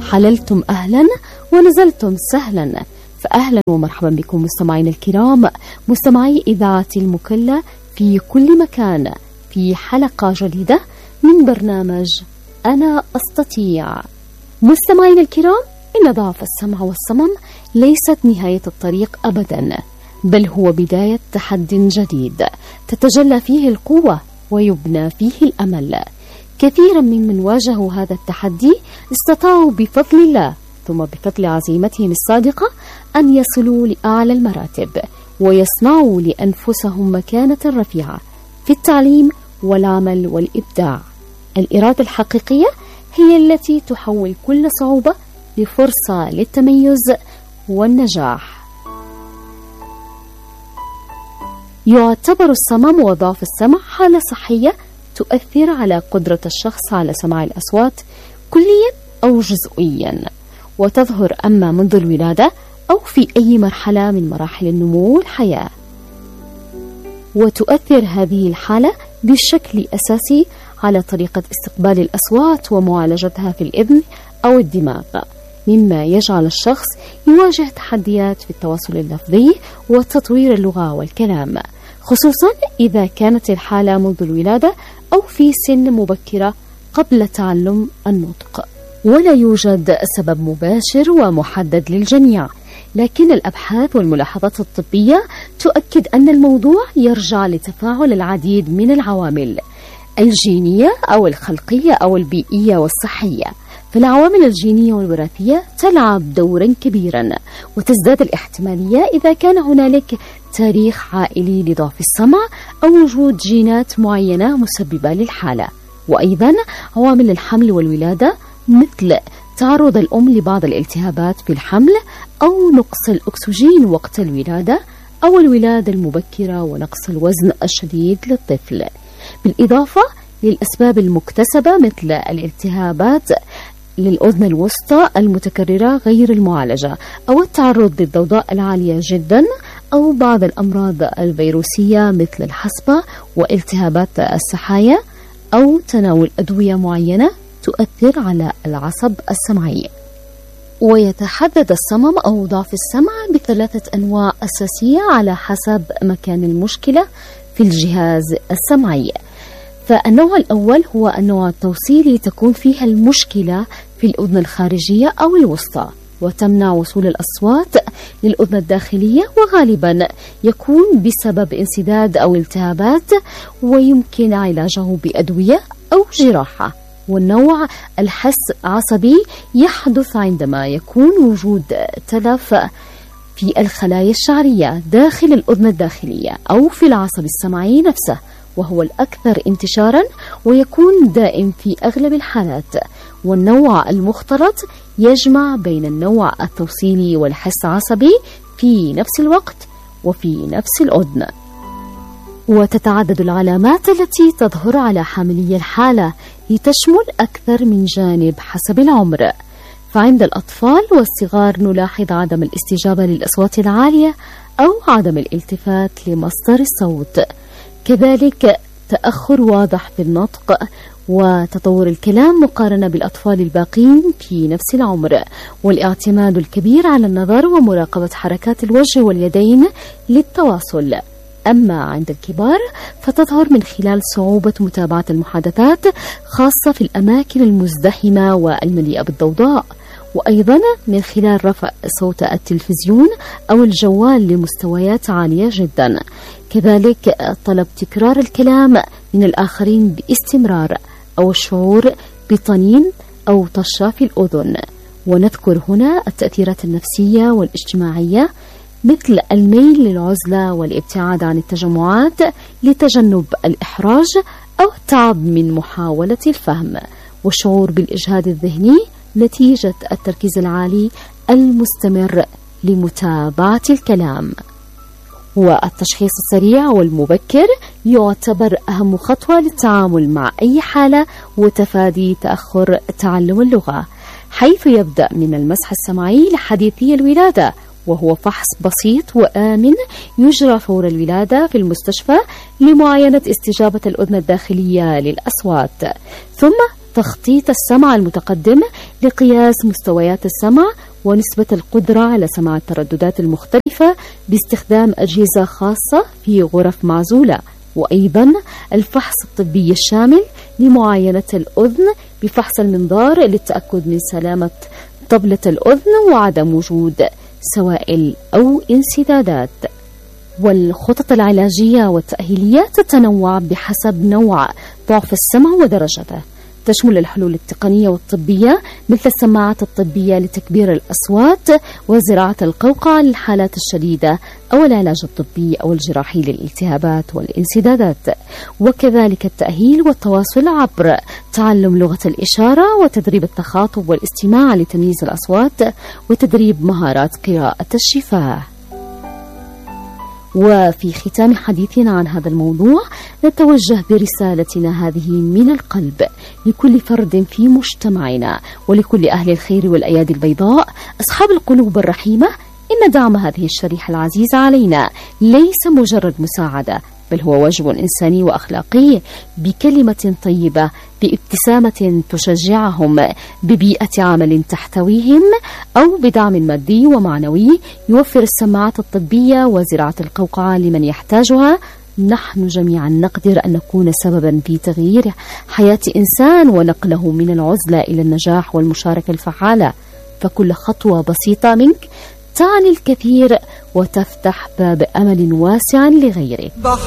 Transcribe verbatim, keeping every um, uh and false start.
حللتم أهلا ونزلتم سهلا. فأهلا ومرحبا بكم مستمعين الكرام، مستمعي إذاعة المكلا في كل مكان، في حلقة جديدة من برنامج أنا أستطيع. مستمعين الكرام، إن ضعف السمع والصمم ليست نهاية الطريق أبدا، بل هو بداية تحد جديد تتجلى فيه القوة ويبنى فيه الأمل. كثيرا ممن واجهوا هذا التحدي استطاعوا بفضل الله ثم بفضل عزيمتهم الصادقة أن يصلوا لأعلى المراتب ويصنعوا لأنفسهم مكانة رفيعة في التعليم والعمل والإبداع. الإرادة الحقيقية هي التي تحول كل صعوبة لفرصة للتميز والنجاح. يعتبر الصمم وضعف السمع حالة صحية تؤثر على قدرة الشخص على سماع الأصوات كليا أو جزئيا، وتظهر أما منذ الولادة أو في أي مرحلة من مراحل النمو والحياة. وتؤثر هذه الحالة بشكل أساسي على طريقة استقبال الأصوات ومعالجتها في الإذن أو الدماغ، مما يجعل الشخص يواجه تحديات في التواصل اللفظي وتطوير اللغة والكلام، خصوصا إذا كانت الحالة منذ الولادة أو في سن مبكرة قبل تعلم النطق. ولا يوجد سبب مباشر ومحدد للجميع، لكن الأبحاث والملاحظات الطبية تؤكد أن الموضوع يرجع لتفاعل العديد من العوامل الجينية أو الخلقية أو البيئية والصحية. فالعوامل الجينية والوراثية تلعب دورا كبيرا، وتزداد الاحتمالية إذا كان هنالك تاريخ عائلي لضعف السمع أو وجود جينات معينة مسببة للحالة. وأيضا عوامل الحمل والولادة، مثل تعرض الأم لبعض الالتهابات في الحمل أو نقص الأكسجين وقت الولادة أو الولادة المبكرة ونقص الوزن الشديد للطفل، بالإضافة للأسباب المكتسبة مثل الالتهابات للأذن الوسطى المتكررة غير المعالجة أو التعرض للضوضاء العالية جدا أو بعض الأمراض الفيروسية مثل الحصبة والتهابات السحايا أو تناول أدوية معينة تؤثر على العصب السمعي. ويتحدد الصمم أو ضعف السمع بثلاثة أنواع أساسية على حسب مكان المشكلة في الجهاز السمعي. فالنوع الأول هو النوع التوصيلي، تكون فيها المشكلة في الأذن الخارجية أو الوسطى وتمنع وصول الأصوات للأذن الداخلية، وغالبا يكون بسبب انسداد أو التهابات ويمكن علاجه بأدوية أو جراحة. والنوع الحس عصبي يحدث عندما يكون وجود تلف في الخلايا الشعرية داخل الأذن الداخلية أو في العصب السمعي نفسه، وهو الأكثر انتشارا ويكون دائم في أغلب الحالات. والنوع المختلط يجمع بين النوع التوصيلي والحس العصبي في نفس الوقت وفي نفس الأذن. وتتعدد العلامات التي تظهر على حاملي الحالة لتشمل أكثر من جانب حسب العمر. فعند الأطفال والصغار نلاحظ عدم الاستجابة للأصوات العالية أو عدم الالتفات لمصدر الصوت، كذلك تأخر واضح في النطق وتطور الكلام مقارنة بالأطفال الباقين في نفس العمر، والاعتماد الكبير على النظر ومراقبة حركات الوجه واليدين للتواصل. أما عند الكبار فتظهر من خلال صعوبة متابعة المحادثات، خاصة في الأماكن المزدحمة والمليئة بالضوضاء، وأيضا من خلال رفع صوت التلفزيون أو الجوال لمستويات عالية جدا، كذلك طلب تكرار الكلام من الآخرين باستمرار أو الشعور بطنين أو طشة في الأذن. ونذكر هنا التأثيرات النفسية والاجتماعية مثل الميل للعزلة والابتعاد عن التجمعات لتجنب الإحراج أو التعب من محاولة الفهم، والشعور بالإجهاد الذهني نتيجة التركيز العالي المستمر لمتابعة الكلام. والتشخيص السريع والمبكر يعتبر أهم خطوة للتعامل مع أي حالة وتفادي تأخر تعلم اللغة، حيث يبدأ من المسح السمعي لحديثي الولادة، وهو فحص بسيط وآمن يجرى فور الولادة في المستشفى لمعاينة استجابة الأذن الداخلية للأصوات، ثم تخطيط السمع المتقدم لقياس مستويات السمع ونسبة القدرة على سماع الترددات المختلفة باستخدام أجهزة خاصة في غرف معزولة، وأيضا الفحص الطبي الشامل لمعاينة الأذن بفحص المنظار للتأكد من سلامة طبلة الأذن وعدم وجود سوائل أو انسدادات. والخطط العلاجية والتأهيلية تتنوع بحسب نوع ضعف السمع ودرجته. تشمل الحلول التقنية والطبية مثل السماعات الطبية لتكبير الأصوات وزراعة القوقعة للحالات الشديدة، أو العلاج الطبي أو الجراحي للالتهابات والانسدادات، وكذلك التأهيل والتواصل عبر تعلم لغة الإشارة وتدريب التخاطب والاستماع لتمييز الأصوات وتدريب مهارات قراءة الشفاه. وفي ختام حديثنا عن هذا الموضوع نتوجه برسالتنا هذه من القلب لكل فرد في مجتمعنا ولكل أهل الخير والأيادي البيضاء أصحاب القلوب الرحيمة، إن دعم هذه الشريحة العزيزة علينا ليس مجرد مساعدة، بل هو واجب إنساني وأخلاقي، بكلمة طيبة، بابتسامة تشجعهم، ببيئة عمل تحتويهم، أو بدعم مادي ومعنوي يوفر السماعات الطبية وزراعة القوقعة لمن يحتاجها. نحن جميعا نقدر أن نكون سببا في تغيير حياة إنسان ونقله من العزلة إلى النجاح والمشاركة الفعالة، فكل خطوة بسيطة منك تعني الكثير وتفتح باب أمل واسع لغيرك.